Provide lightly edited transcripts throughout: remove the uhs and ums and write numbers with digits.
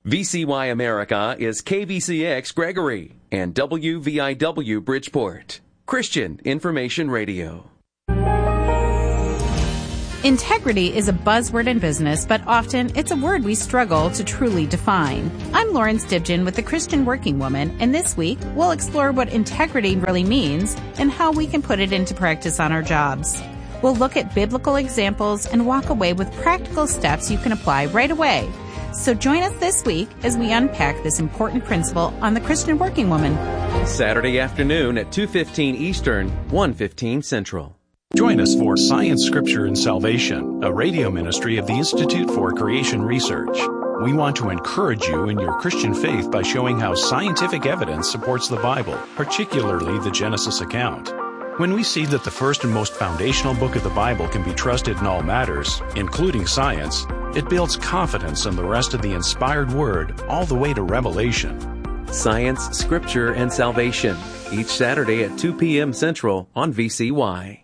VCY America is KVCX Gregory and WVIW Bridgeport. Christian Information Radio. Integrity is a buzzword in business, but often it's a word we struggle to truly define. I'm Lauren Stibgen with the Christian Working Woman, and this week we'll explore what integrity really means and how we can put it into practice on our jobs. We'll look at biblical examples and walk away with practical steps you can apply right away. So join us this week as we unpack this important principle on the Christian Working Woman. Saturday afternoon at 2:15 Eastern, 1:15 Central. Join us for Science, Scripture, and Salvation, a radio ministry of the Institute for Creation Research. We want to encourage you in your Christian faith by showing how scientific evidence supports the Bible, particularly the Genesis account. When we see that the first and most foundational book of the Bible can be trusted in all matters, including science, it builds confidence in the rest of the inspired Word all the way to Revelation. Science, Scripture, and Salvation, each Saturday at 2 p.m. Central on VCY.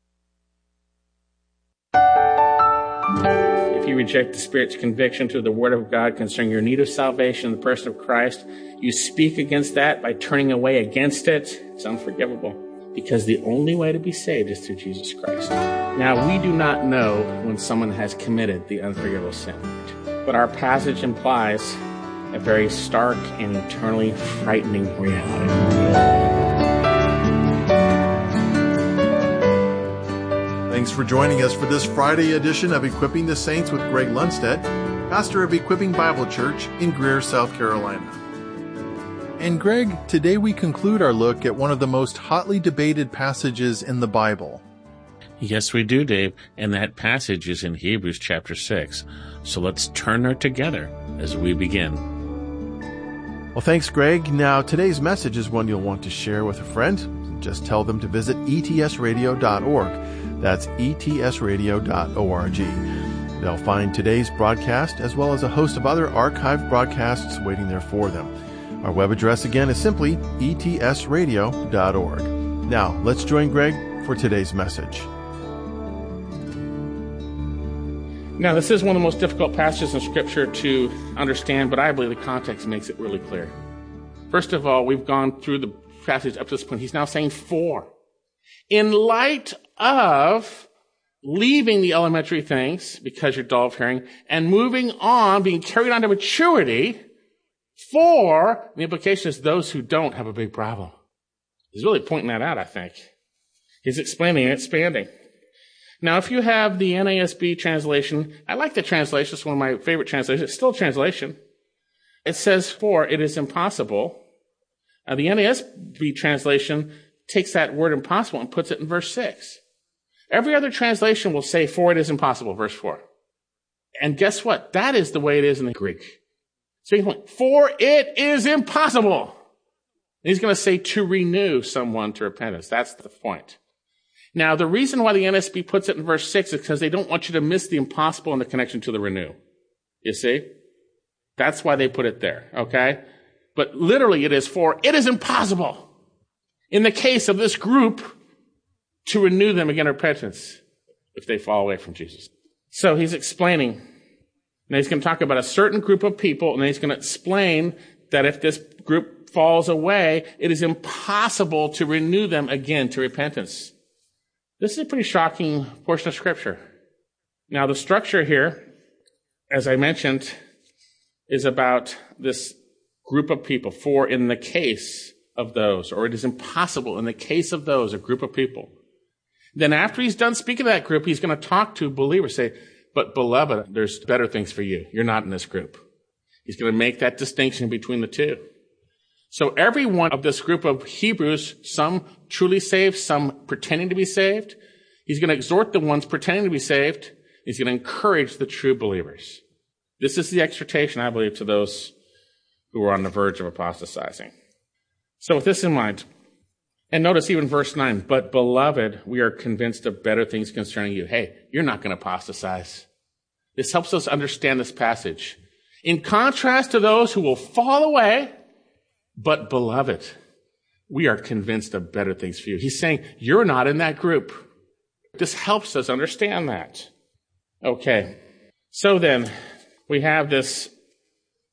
If you reject the Spirit's conviction through the Word of God concerning your need of salvation in the person of Christ, you speak against that by turning away against it, it's unforgivable. Because the only way to be saved is through Jesus Christ. Now, we do not know when someone has committed the unforgivable sin, but our passage implies a very stark and eternally frightening reality. Thanks for joining us for this Friday edition of Equipping the Saints with Greg Lundstedt, pastor of Equipping Bible Church in Greer, South Carolina. And Greg, today we conclude our look at one of the most hotly debated passages in the Bible. Yes, we do, Dave, and that passage is in Hebrews chapter 6. So let's turn there together as we begin. Well, thanks, Greg. Now, today's message is one you'll want to share with a friend. Just tell them to visit etsradio.org. That's etsradio.org. They'll find today's broadcast as well as a host of other archived broadcasts waiting there for them. Our web address again is simply etsradio.org. Now, let's join Greg for today's message. Now, this is one of the most difficult passages in Scripture to understand, but I believe the context makes it really clear. First of all, we've gone through the passage up to this point. He's now saying for. In light of leaving the elementary things, because you're dull of hearing, and moving on, being carried on to maturity, for, the implication is those who don't have a big problem. He's really pointing that out, I think. He's explaining and expanding. Now, if you have the NASB translation, I like the translation. It's one of my favorite translations. It's still a translation. It says, for it is impossible. The NASB translation takes that word impossible and puts it in verse 6. Every other translation will say, for it is impossible, verse 4. And guess what? That is the way it is in the Greek. For it is impossible. He's going to say to renew someone to repentance. That's the point. Now, the reason why the NSB puts it in verse 6 is because they don't want you to miss the impossible in the connection to the renew. You see? That's why they put it there, okay? But literally it is for it is impossible in the case of this group to renew them again to repentance if they fall away from Jesus. So he's explaining. And he's going to talk about a certain group of people, and then he's going to explain that if this group falls away, it is impossible to renew them again to repentance. This is a pretty shocking portion of Scripture. Now, the structure here, as I mentioned, is about this group of people, for in the case of those, or it is impossible in the case of those, a group of people. Then after he's done speaking to that group, he's going to talk to believers, say, but beloved, there's better things for you. You're not in this group. He's going to make that distinction between the two. So every one of this group of Hebrews, some truly saved, some pretending to be saved, he's going to exhort the ones pretending to be saved. He's going to encourage the true believers. This is the exhortation, I believe, to those who are on the verge of apostatizing. So with this in mind, and notice even verse 9, but beloved, we are convinced of better things concerning you. Hey, you're not going to apostatize. This helps us understand this passage. In contrast to those who will fall away, but beloved, we are convinced of better things for you. He's saying you're not in that group. This helps us understand that. Okay. So then, we have this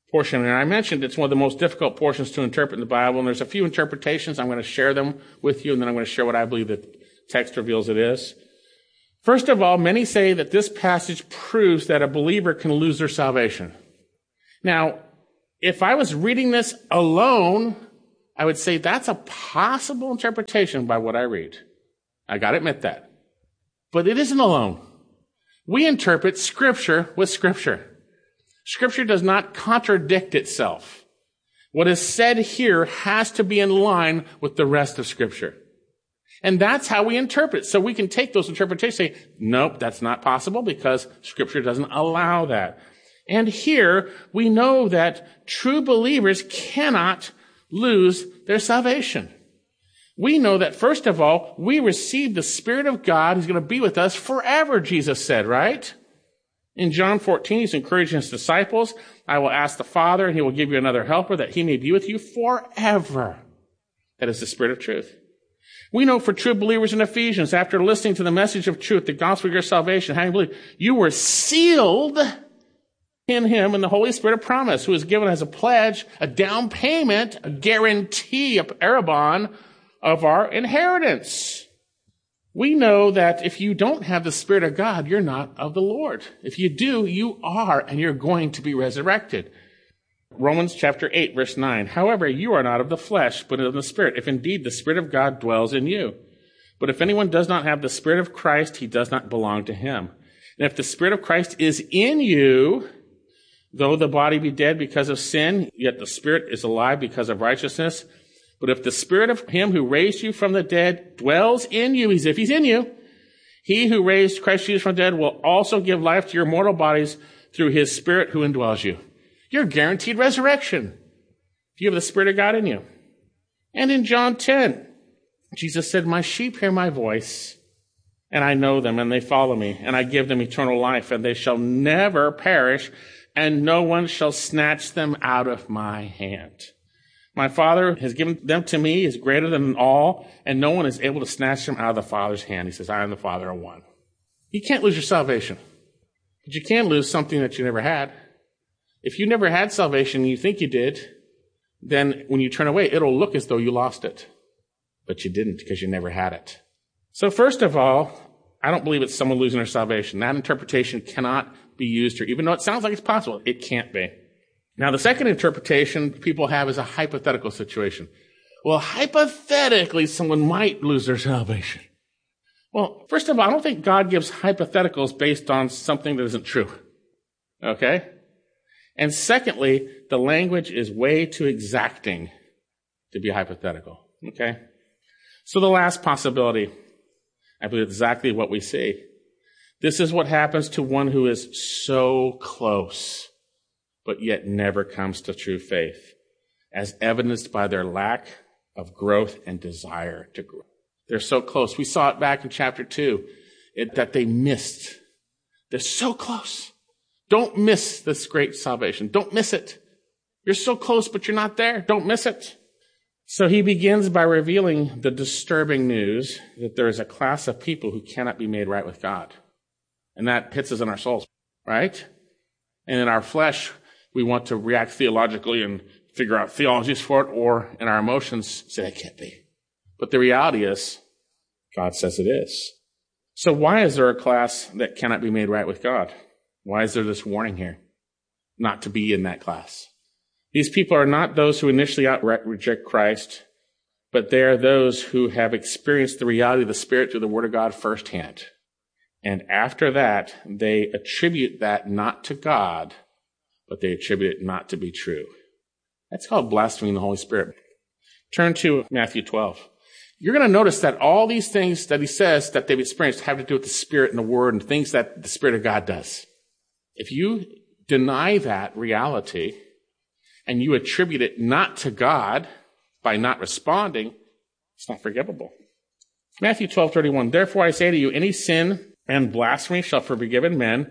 portion. And I mentioned it's one of the most difficult portions to interpret in the Bible, and there's a few interpretations. I'm going to share them with you, and then I'm going to share what I believe the text reveals it is. First of all, many say that this passage proves that a believer can lose their salvation. Now, if I was reading this alone, I would say that's a possible interpretation by what I read. I got to admit that. But it isn't alone. We interpret Scripture with Scripture. Scripture does not contradict itself. What is said here has to be in line with the rest of Scripture. And that's how we interpret. So we can take those interpretations and say, nope, that's not possible because Scripture doesn't allow that. And here we know that true believers cannot lose their salvation. We know that, first of all, we receive the Spirit of God who's going to be with us forever, Jesus said, right? In John 14, he's encouraging his disciples, I will ask the Father, and he will give you another helper that he may be with you forever. That is the Spirit of truth. We know for true believers in Ephesians, after listening to the message of truth, the gospel of your salvation, having believed, you were sealed in him and the Holy Spirit of promise, who is given as a pledge, a down payment, a guarantee, a arrabon of our inheritance. We know that if you don't have the Spirit of God, you're not of the Lord. If you do, you are, and you're going to be resurrected. Romans chapter 8, verse 9. However, you are not of the flesh, but of the Spirit, if indeed the Spirit of God dwells in you. But if anyone does not have the Spirit of Christ, he does not belong to him. And if the Spirit of Christ is in you, though the body be dead because of sin, yet the Spirit is alive because of righteousness. But if the Spirit of him who raised you from the dead dwells in you, as if he's in you, he who raised Christ Jesus from the dead will also give life to your mortal bodies through his Spirit who indwells you. You're guaranteed resurrection if you have the Spirit of God in you. And in John 10, Jesus said, my sheep hear my voice, and I know them, and they follow me, and I give them eternal life, and they shall never perish, and no one shall snatch them out of my hand. My Father has given them to me, is greater than all, and no one is able to snatch them out of the Father's hand. He says, I and the Father are one. You can't lose your salvation, but you can lose something that you never had. If you never had salvation and you think you did, then when you turn away, it'll look as though you lost it. But you didn't because you never had it. So first of all, I don't believe it's someone losing their salvation. That interpretation cannot be used here. Even though it sounds like it's possible, it can't be. Now, the second interpretation people have is a hypothetical situation. Well, hypothetically, someone might lose their salvation. Well, first of all, I don't think God gives hypotheticals based on something that isn't true. Okay? And secondly, the language is way too exacting to be hypothetical. Okay? So the last possibility, I believe exactly what we see. This is what happens to one who is so close, but yet never comes to true faith, as evidenced by their lack of growth and desire to grow. They're so close. We saw it back in chapter 2, that they missed. They're so close. Don't miss this great salvation. Don't miss it. You're so close, but you're not there. Don't miss it. So he begins by revealing the disturbing news that there is a class of people who cannot be made right with God. And that hits us in our souls, right? And in our flesh, we want to react theologically and figure out theologies for it, or in our emotions say that can't be. But the reality is, God says it is. So why is there a class that cannot be made right with God? Why is there this warning here not to be in that class? These people are not those who initially outright reject Christ, but they are those who have experienced the reality of the Spirit through the Word of God firsthand. And after that, they attribute that not to God, but they attribute it not to be true. That's called blaspheming the Holy Spirit. Turn to Matthew 12. You're going to notice that all these things that he says that they've experienced have to do with the Spirit and the Word and things that the Spirit of God does. If you deny that reality and you attribute it not to God by not responding, it's not forgivable. Matthew 12:31. Therefore I say to you, any sin and blasphemy shall be forgiven men,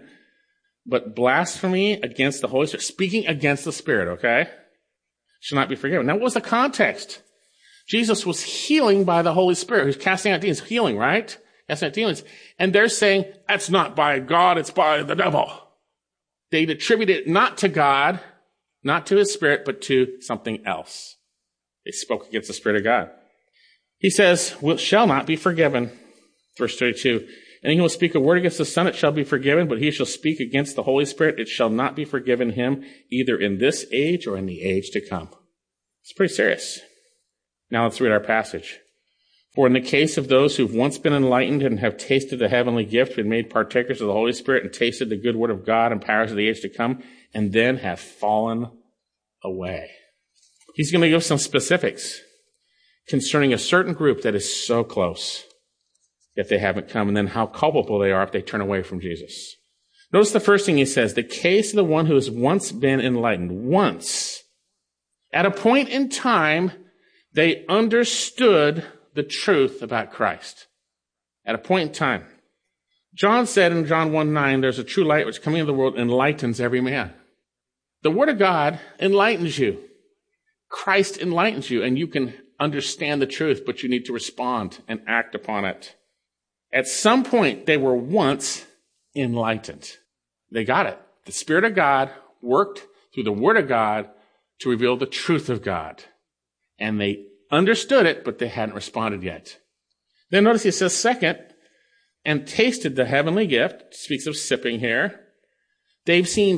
but blasphemy against the Holy Spirit, speaking against the Spirit, okay, shall not be forgiven. Now, what was the context? Jesus was healing by the Holy Spirit. He was casting out demons, healing, right? Casting out demons. And they're saying, that's not by God, it's by the devil. They'd attributed it not to God, not to his Spirit, but to something else. They spoke against the Spirit of God. He says, shall not be forgiven. Verse 32, and he will speak a word against the Son, it shall be forgiven, but he shall speak against the Holy Spirit, it shall not be forgiven him, either in this age or in the age to come. It's pretty serious. Now let's read our passage. For in the case of those who've once been enlightened and have tasted the heavenly gift, been made partakers of the Holy Spirit, and tasted the good word of God and powers of the age to come, and then have fallen away. He's going to give some specifics concerning a certain group that is so close, yet they haven't come, and then how culpable they are if they turn away from Jesus. Notice the first thing he says, the case of the one who has once been enlightened. Once. At a point in time, they understood the truth about Christ. At a point in time. John said in John 1:9, there's a true light which coming into the world enlightens every man. The Word of God enlightens you. Christ enlightens you, and you can understand the truth, but you need to respond and act upon it. At some point, they were once enlightened. They got it. The Spirit of God worked through the Word of God to reveal the truth of God. And they understood it, but they hadn't responded yet. Then notice he says, second, and tasted the heavenly gift. Speaks of sipping here. They've seen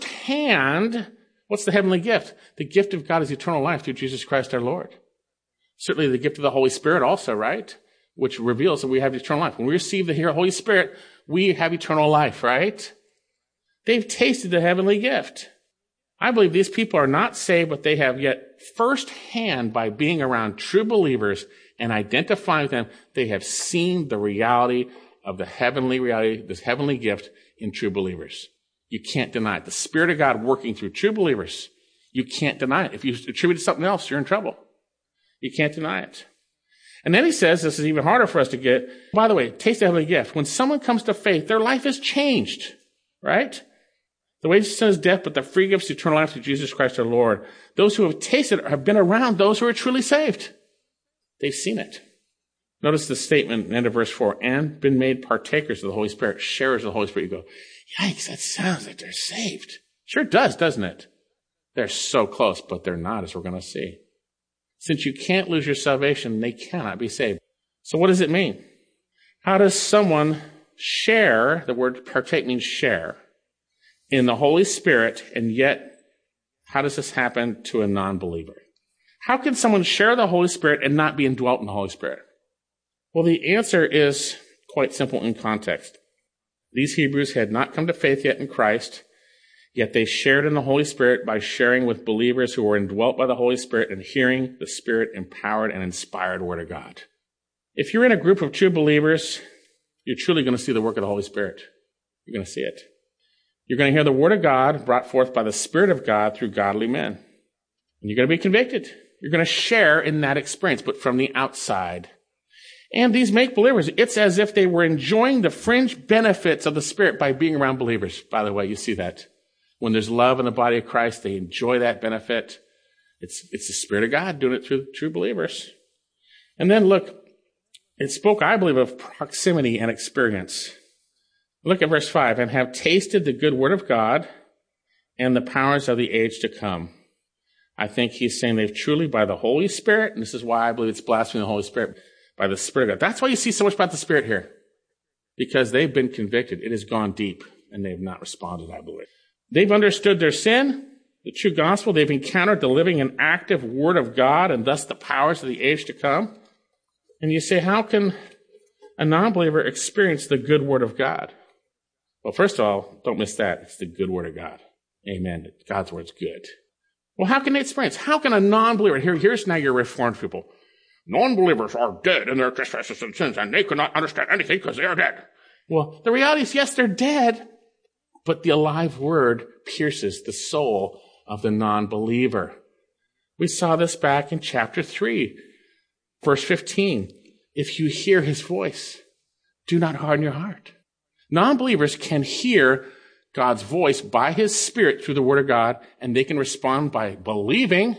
firsthand, what's the heavenly gift? The gift of God is eternal life through Jesus Christ our Lord. Certainly the gift of the Holy Spirit also, right? Which reveals that we have eternal life. When we receive the Holy Spirit, we have eternal life, right? They've tasted the heavenly gift. I believe these people are not saved, but they have yet firsthand, by being around true believers and identifying with them, they have seen the reality of the heavenly reality, this heavenly gift in true believers. You can't deny it. The Spirit of God working through true believers, you can't deny it. If you attribute it to something else, you're in trouble. You can't deny it. And then he says, this is even harder for us to get, by the way, taste the heavenly gift. When someone comes to faith, their life is changed, right? The wages of sin is death, but the free gift is eternal life through Jesus Christ our Lord. Those who have tasted have been around those who are truly saved. They've seen it. Notice the statement, end of verse 4, and been made partakers of the Holy Spirit, sharers of the Holy Spirit. You go, yikes, that sounds like they're saved. Sure does, doesn't it? They're so close, but they're not, as we're going to see. Since you can't lose your salvation, they cannot be saved. So what does it mean? How does someone share, the word partake means share, in the Holy Spirit, and yet how does this happen to a non-believer? How can someone share the Holy Spirit and not be indwelt in the Holy Spirit? Well, the answer is quite simple in context. These Hebrews had not come to faith yet in Christ, yet they shared in the Holy Spirit by sharing with believers who were indwelt by the Holy Spirit and hearing the Spirit empowered and inspired Word of God. If you're in a group of true believers, you're truly going to see the work of the Holy Spirit. You're going to see it. You're going to hear the Word of God brought forth by the Spirit of God through godly men. And you're going to be convicted. You're going to share in that experience, but from the outside. And these make believers, it's as if they were enjoying the fringe benefits of the Spirit by being around believers. By the way, you see that. When there's love in the body of Christ, they enjoy that benefit. It's the Spirit of God doing it through true believers. And then look, it spoke, I believe, of proximity and experience. Look at verse 5, and have tasted the good word of God and the powers of the age to come. I think he's saying they've truly, by the Holy Spirit, and this is why I believe it's blaspheming the Holy Spirit, by the Spirit of God. That's why you see so much about the Spirit here. Because they've been convicted. It has gone deep, and they've not responded, I believe. They've understood their sin, the true gospel. They've encountered the living and active Word of God, and thus the powers of the age to come. And you say, how can a non-believer experience the good Word of God? Well, first of all, don't miss that. It's the good Word of God. Amen. God's Word's good. Well, how can they experience? How can a non-believer, here's now your Reformed people. Non-believers are dead in their trespasses and sins, and they cannot understand anything because they are dead. Well, the reality is, yes, they're dead, but the alive Word pierces the soul of the non-believer. We saw this back in chapter 3, verse 15. If you hear His voice, do not harden your heart. Non-believers can hear God's voice by His Spirit through the Word of God, and they can respond by believing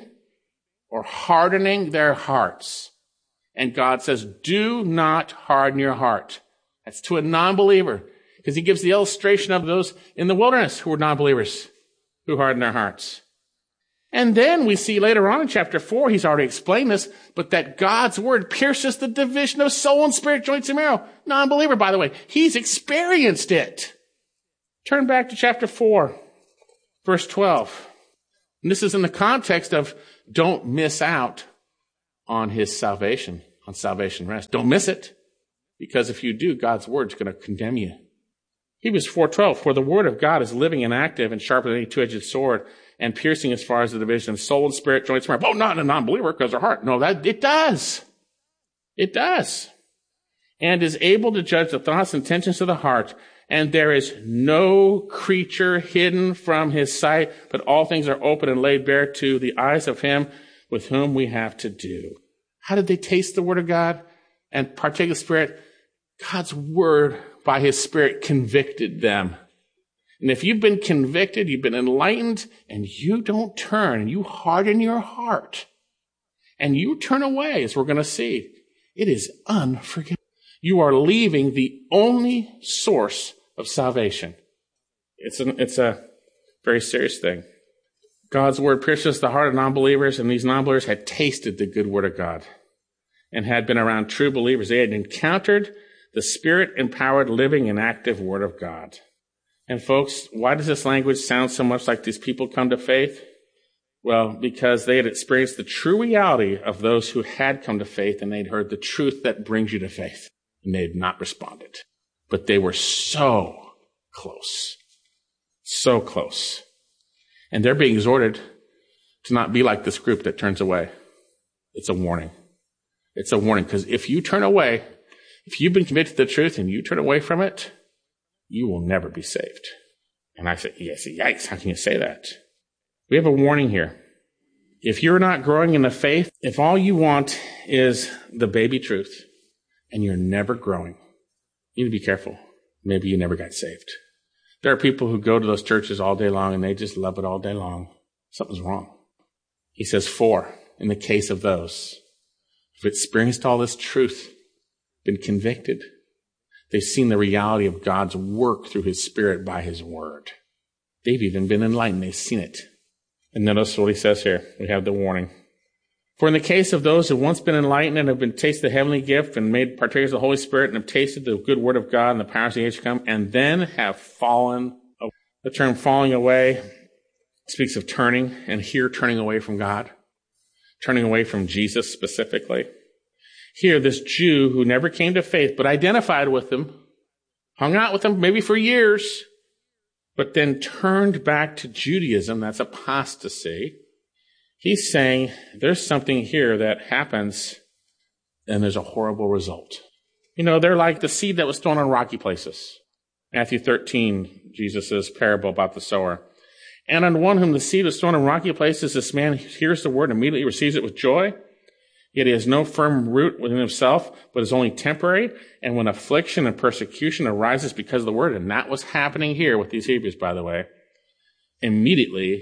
or hardening their hearts. And God says, do not harden your heart. That's to a non-believer, because He gives the illustration of those in the wilderness who were non-believers, who hardened their hearts. And then we see later on in chapter 4, he's already explained this, but that God's word pierces the division of soul and spirit, joints and marrow. Non-believer, by the way, he's experienced it. Turn back to chapter 4, verse 12. And this is in the context of don't miss out on his salvation, on salvation rest. Don't miss it, because if you do, God's word is going to condemn you. Hebrews 4:12, for the word of God is living and active and sharper than any two-edged sword, and piercing as far as the division of soul and spirit, joints and marrow. Oh, not in a non-believer because their heart. No, that it does. It does. And is able to judge the thoughts and intentions of the heart. And there is no creature hidden from his sight, but all things are open and laid bare to the eyes of him with whom we have to do. How did they taste the word of God and partake of the Spirit? God's word by his Spirit convicted them. And if you've been convicted, you've been enlightened, and you don't turn, and you harden your heart, and you turn away, as we're going to see, it is unforgivable. You are leaving the only source of salvation. It's a very serious thing. God's word pierces the heart of non-believers, and these non-believers had tasted the good word of God and had been around true believers. They had encountered the Spirit-empowered, living, and active word of God. And folks, why does this language sound so much like these people come to faith? Well, because they had experienced the true reality of those who had come to faith, and they'd heard the truth that brings you to faith, and they had not responded. But they were so close. So close. And they're being exhorted to not be like this group that turns away. It's a warning. It's a warning, because if you turn away, if you've been convicted of the truth and you turn away from it, you will never be saved. And I say, yes, yikes, how can you say that? We have a warning here. If you're not growing in the faith, if all you want is the baby truth and you're never growing, you need to be careful. Maybe you never got saved. There are people who go to those churches all day long and they just love it all day long. Something's wrong. He says, for, in the case of those who've experienced all this truth, been convicted, they've seen the reality of God's work through his Spirit by his word. They've even been enlightened. They've seen it. And notice what he says here. We have the warning. For in the case of those who have once been enlightened and have been tasted the heavenly gift and made partakers of the Holy Spirit and have tasted the good word of God and the powers of the age to come, and then have fallen away. The term falling away speaks of turning, and here turning away from God, turning away from Jesus specifically. Here, this Jew who never came to faith but identified with him, hung out with him maybe for years, but then turned back to Judaism, that's apostasy. He's saying there's something here that happens and there's a horrible result. You know, they're like the seed that was thrown on rocky places. Matthew 13, Jesus' parable about the sower. And on one whom the seed was thrown on rocky places, this man hears the word and immediately receives it with joy. Yet he has no firm root within himself, but is only temporary. And when affliction and persecution arises because of the word, and that was happening here with these Hebrews, by the way, immediately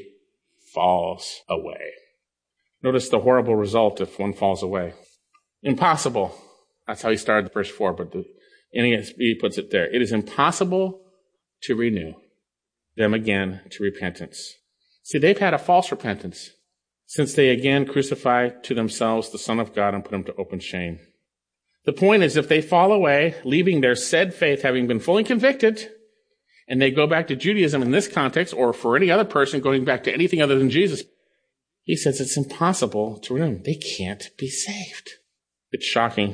falls away. Notice the horrible result if one falls away. Impossible. That's how he started verse 4, but the NASB puts it there. It is impossible to renew them again to repentance. See, they've had a false repentance, since they again crucify to themselves the Son of God and put him to open shame. The point is, if they fall away, leaving their said faith, having been fully convicted, and they go back to Judaism in this context, or for any other person going back to anything other than Jesus, he says it's impossible to renew them. They can't be saved. It's shocking.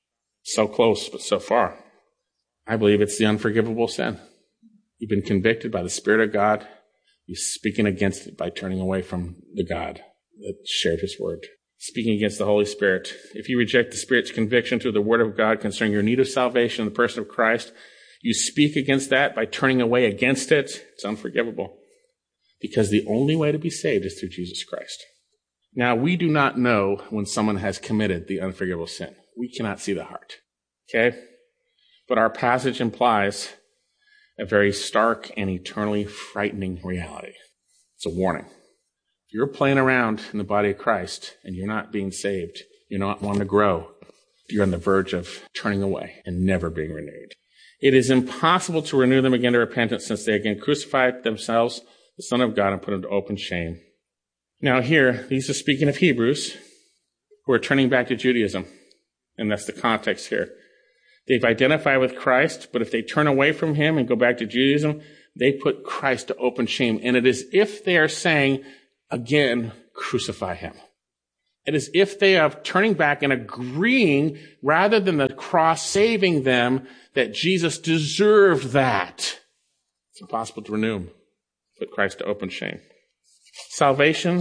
So close, but so far. I believe it's the unforgivable sin. You've been convicted by the Spirit of God. You're speaking against it by turning away from the God that shared his word. Speaking against the Holy Spirit. If you reject the Spirit's conviction through the word of God concerning your need of salvation in the person of Christ, you speak against that by turning away against it. It's unforgivable. Because the only way to be saved is through Jesus Christ. Now, we do not know when someone has committed the unforgivable sin. We cannot see the heart. Okay? But our passage implies a very stark and eternally frightening reality. It's a warning. If you're playing around in the body of Christ and you're not being saved, you're not wanting to grow, you're on the verge of turning away and never being renewed. It is impossible to renew them again to repentance, since they again crucified themselves, the Son of God, and put him to open shame. Now here, these are speaking of Hebrews who are turning back to Judaism. And that's the context here. They've identified with Christ, but if they turn away from him and go back to Judaism, they put Christ to open shame. And it is if they are saying, again, crucify him. It is if they are turning back and agreeing, rather than the cross saving them, that Jesus deserved that. It's impossible to renew him. Put Christ to open shame. Salvation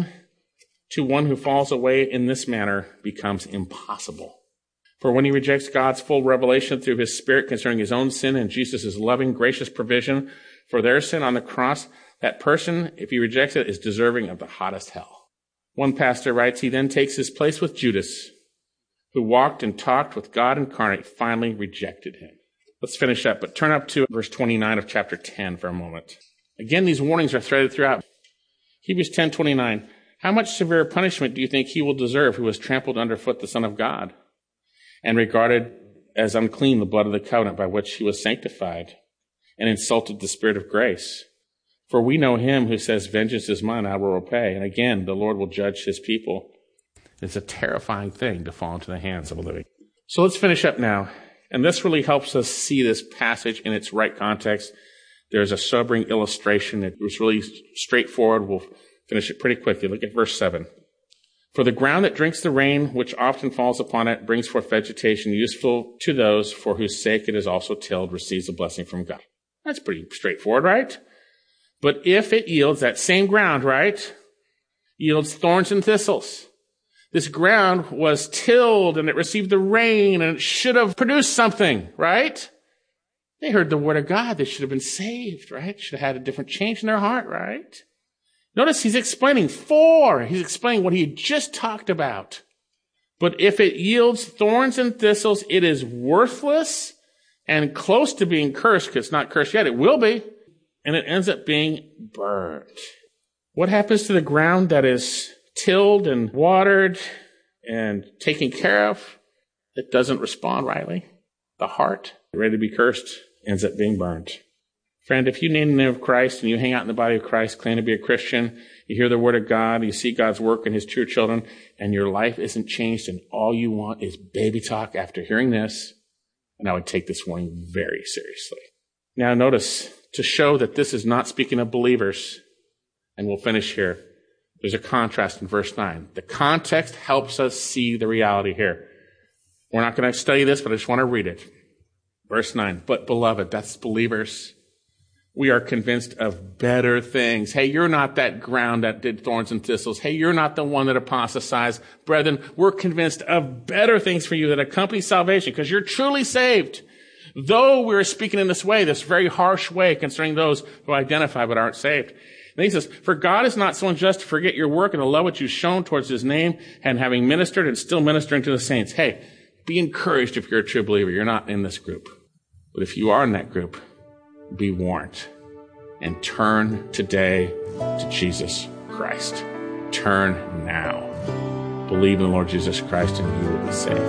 to one who falls away in this manner becomes impossible. For when he rejects God's full revelation through his Spirit concerning his own sin and Jesus' loving, gracious provision for their sin on the cross, that person, if he rejects it, is deserving of the hottest hell. One pastor writes, he then takes his place with Judas, who walked and talked with God incarnate, finally rejected him. Let's finish up, but turn up to verse 29 of chapter 10 for a moment. Again, these warnings are threaded throughout. Hebrews 10:29. How much severe punishment do you think he will deserve who has trampled underfoot the Son of God and regarded as unclean the blood of the covenant by which he was sanctified and insulted the Spirit of grace? For we know him who says, vengeance is mine, I will repay. And again, the Lord will judge his people. It's a terrifying thing to fall into the hands of a living. So let's finish up now. And this really helps us see this passage in its right context. There's a sobering illustration. It was really straightforward. We'll finish it pretty quickly. Look at verse 7. For the ground that drinks the rain, which often falls upon it, brings forth vegetation useful to those for whose sake it is also tilled, receives a blessing from God. That's pretty straightforward, right? But if it yields, that same ground, right, yields thorns and thistles. This ground was tilled and it received the rain and it should have produced something, right? They heard the word of God. They should have been saved, right? Should have had a different change in their heart, right? Notice he's explaining he's explaining what he had just talked about. But if it yields thorns and thistles, it is worthless and close to being cursed, because it's not cursed yet. It will be. And it ends up being burned. What happens to the ground that is tilled and watered and taken care of? It doesn't respond rightly. The heart, ready to be cursed, ends up being burned. Friend, if you name the name of Christ and you hang out in the body of Christ, claim to be a Christian, you hear the word of God, you see God's work in his true children, and your life isn't changed and all you want is baby talk after hearing this, and I would take this warning very seriously. Now notice, to show that this is not speaking of believers, and we'll finish here, there's a contrast in verse 9. The context helps us see the reality here. We're not going to study this, but I just want to read it. Verse 9, but beloved, that's believers, we are convinced of better things. Hey, you're not that ground that did thorns and thistles. Hey, you're not the one that apostatized. Brethren, we're convinced of better things for you that accompany salvation, because you're truly saved. Though we're speaking in this way, this very harsh way concerning those who identify but aren't saved. And he says, for God is not so unjust to forget your work and the love which you've shown towards his name, and having ministered and still ministering to the saints. Hey, be encouraged if you're a true believer. You're not in this group. But if you are in that group, be warned and turn today to Jesus Christ. Turn now. Believe in the Lord Jesus Christ and you will be saved.